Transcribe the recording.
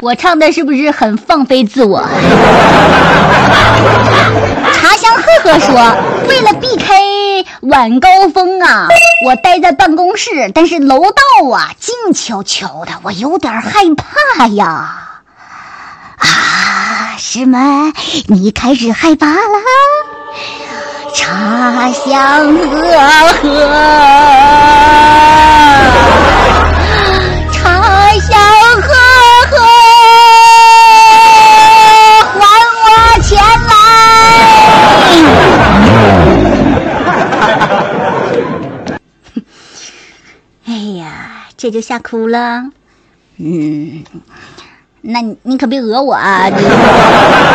我唱的是不是很放飞自我？茶香呵呵说，为了避开晚高峰啊，我待在办公室，但是楼道啊静悄悄的，我有点害怕呀。啊，师们，你开始害怕了？茶香呵呵，茶香呵呵，还我钱来！哎呀，这就吓哭了。那你可别讹我啊！